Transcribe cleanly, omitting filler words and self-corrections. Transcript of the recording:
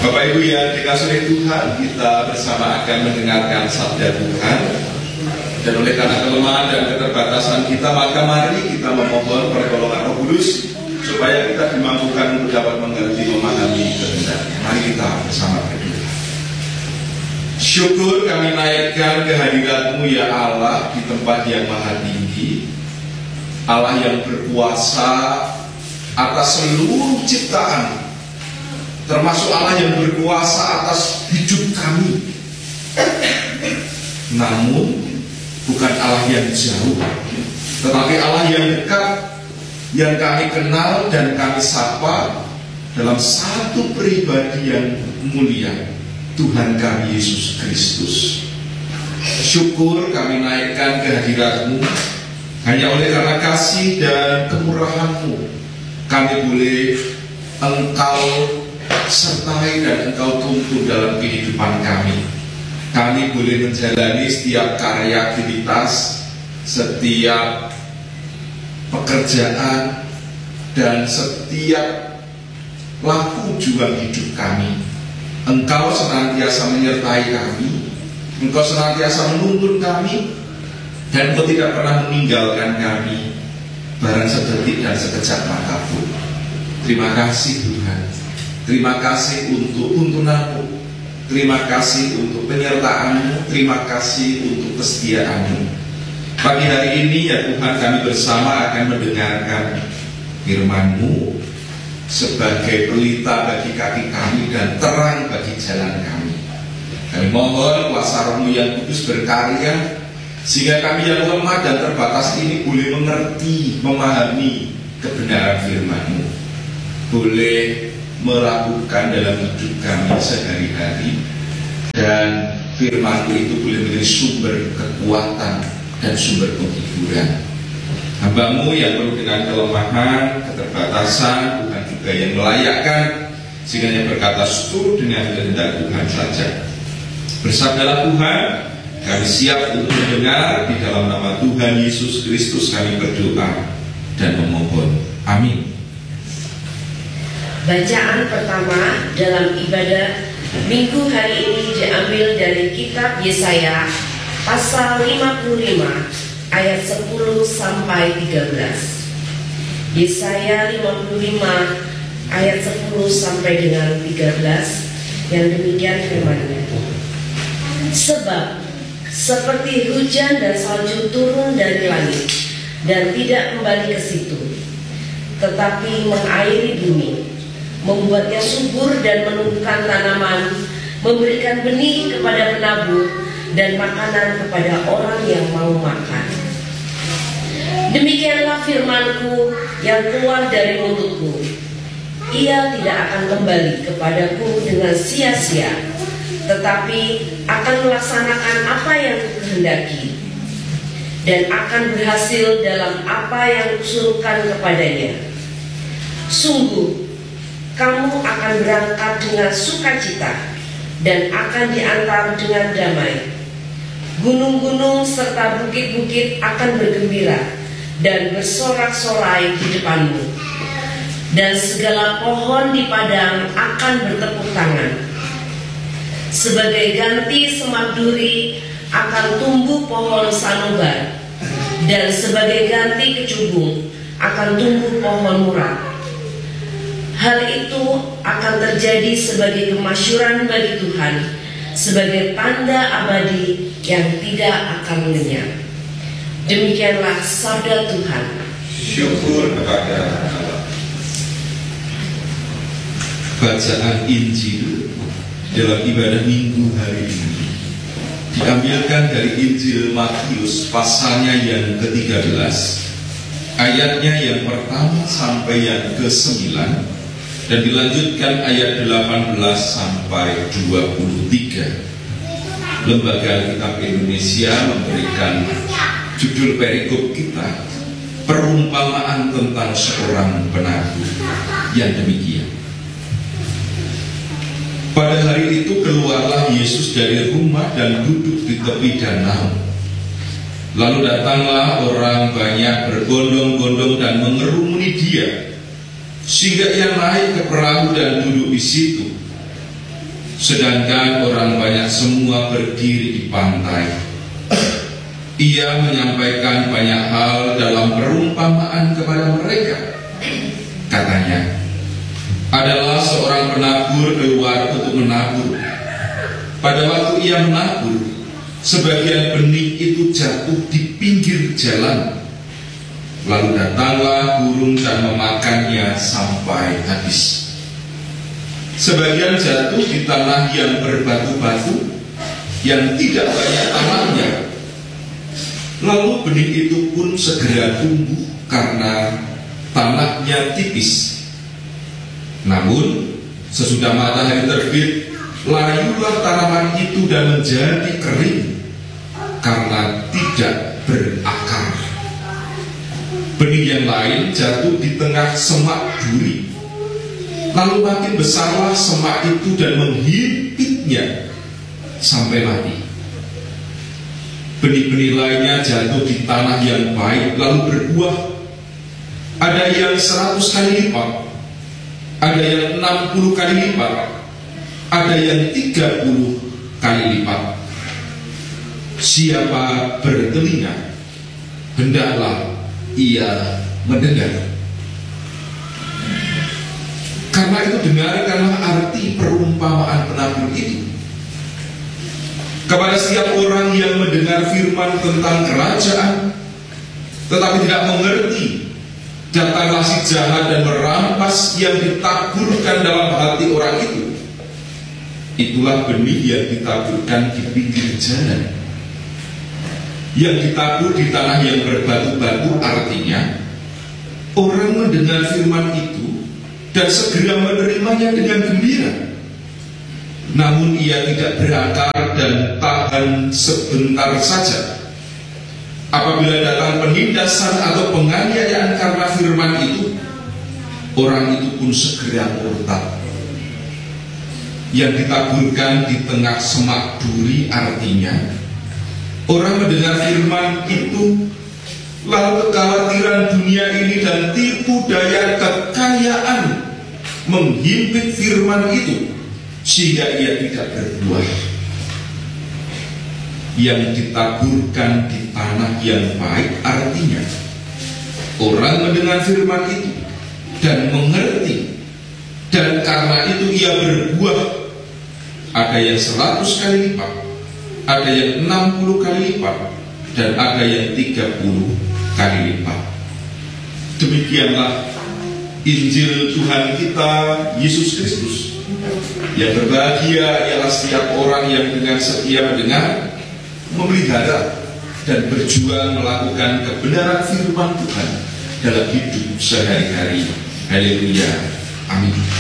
Bapak Ibu yang dikasihi Tuhan, kita bersama akan mendengarkan sabda Tuhan. Dan oleh karena kelemahan dan keterbatasan kita, maka mari kita memohon pertolongan Roh Kudus supaya kita dimampukan untuk dapat mengerti, memahami kebenarannya. Mari kita bersama berdoa. Syukur kami naikkan kehadirat-Mu ya Allah di tempat yang maha tinggi, Allah yang berkuasa atas seluruh ciptaan, termasuk Allah yang berkuasa atas hidup kami. Namun bukan Allah yang jauh, tetapi Allah yang dekat, yang kami kenal dan kami sapa dalam satu pribadi yang mulia, Tuhan kami Yesus Kristus. Syukur kami naikkan kehadirat-Mu. Hanya oleh karena kasih dan kemurahan-Mu kami boleh Engkau sertai dan Engkau tuntun dalam kehidupan kami. Kami boleh menjalani setiap karya aktivitas, setiap pekerjaan, dan setiap laku juang hidup kami. Engkau senantiasa menyertai kami, Engkau senantiasa menuntun kami, dan Engkau tidak pernah meninggalkan kami barang sedetik dan sekejap mata pun. Terima kasih Tuhan. Terima kasih untuk tuntunan-Mu, terima kasih untuk penyertaan-Mu, terima kasih untuk kesetiaan-Mu. Pagi hari ini ya Tuhan, kami bersama akan mendengarkan firman-Mu sebagai pelita bagi kaki kami dan terang bagi jalan kami. Kami mohon kuasa Roh-Mu yang kudus berkarya, sehingga kami yang lemah dan terbatas ini boleh mengerti, memahami kebenaran firman-Mu, boleh melakukan dalam hidup kami sehari-hari, dan firman-Mu itu boleh menjadi sumber kekuatan dan sumber penghiburan. Hamba-Mu yang penuh dengan kelemahan, keterbatasan, Tuhan juga yang melayakkan, sehingga yang berkata seturut dengan kehendak Tuhan saja. Bersabdalah Tuhan, kami siap untuk mendengar. Di dalam nama Tuhan Yesus Kristus kami berdoa dan memohon. Amin. Bacaan pertama dalam ibadah Minggu hari ini diambil dari kitab Yesaya pasal 55 ayat 10 sampai 13. Yesaya 55 ayat 10 sampai dengan 13 yang demikian firman-Nya. Sebab seperti hujan dan salju turun dari langit dan tidak kembali ke situ, tetapi mengairi bumi, membuatnya subur dan menumbuhkan tanaman, memberikan benih kepada penabur dan makanan kepada orang yang mau makan. Demikianlah firman-Ku yang keluar dari mulut-Ku. Ia tidak akan kembali kepadaku dengan sia-sia, tetapi akan melaksanakan apa yang Kukehendaki dan akan berhasil dalam apa yang Kusuruhkan kepadanya. Sungguh kamu akan berangkat dengan sukacita dan akan diantar dengan damai. Gunung-gunung serta bukit-bukit akan bergembira dan bersorak-sorai di depanmu, dan segala pohon di padang akan bertepuk tangan. Sebagai ganti semak duri akan tumbuh pohon sanobar, dan sebagai ganti kecubung akan tumbuh pohon murah. Hal itu akan terjadi sebagai kemasyuran bagi Tuhan, sebagai tanda abadi yang tidak akan lenyap. Demikianlah sabda Tuhan. Syukur kepada Allah. Bacaan Injil dalam ibadah Minggu hari ini diambilkan dari Injil Matius pasalnya yang ke-13, ayatnya yang pertama sampai yang ke-9, dan dilanjutkan ayat 18 sampai 23. Lembaga Alkitab Indonesia memberikan judul perikop kita, perumpamaan tentang seorang penabur, yang demikian. Pada hari itu keluarlah Yesus dari rumah dan duduk di tepi danau. Lalu datanglah orang banyak berbondong-bondong dan mengerumuni dia, sehingga ia naik ke perahu dan duduk di situ. sedangkan orang banyak semua berdiri di pantai. Ia menyampaikan banyak hal dalam perumpamaan kepada mereka. Katanya, adalah seorang penabur keluar untuk menabur. Pada waktu ia menabur, sebagian benih itu jatuh di pinggir jalan. Lalu datanglah burung dan memakannya sampai habis. Sebagian jatuh di tanah yang berbatu-batu, yang tidak banyak tanahnya. Lalu benih itu pun segera tumbuh karena tanahnya tipis. Namun sesudah matahari terbit, layulah tanaman itu dan menjadi kering karena tidak berakar. Benih yang lain jatuh di tengah semak duri. Lalu makin besarlah semak itu dan menghimpitnya sampai mati. Benih-benih lainnya jatuh di tanah yang baik lalu berbuah. Ada yang 100 kali lipat, ada yang 60 kali lipat, ada yang 30 kali lipat. Siapa bertelinga, hendaklah ia mendengar. Karena itu dengarkanlah arti perumpamaan penabur itu. Kepada setiap orang yang mendengar firman tentang kerajaan, tetapi tidak mengerti, datanglah si jahat dan merampas yang ditaburkan dalam hati orang itu. Itulah benih yang ditaburkan di pinggir jalan. Yang ditabur di tanah yang berbatu-batu artinya orang mendengar firman itu dan segera menerimanya dengan gembira. Namun ia tidak berakar dan tahan sebentar saja. Apabila datang penindasan atau penganiayaan karena firman itu, orang itu pun segera murtad. Yang ditaburkan di tengah semak duri artinya orang mendengar firman itu, lalu kekhawatiran dunia ini dan tipu daya kekayaan menghimpit firman itu sehingga ia tidak berbuah. Yang ditaburkan di tanah yang baik artinya orang mendengar firman itu dan mengerti, dan karena itu ia berbuah. Ada yang 100 kali lipat, ada yang 60 kali lipat, dan ada yang 30 kali lipat. Demikianlah Injil Tuhan kita Yesus Kristus. Yang berbahagia ialah setiap orang yang dengan setia mendengar, memelihara, dan berjuang melakukan kebenaran firman Tuhan dalam hidup sehari-hari. Haleluya. Amin.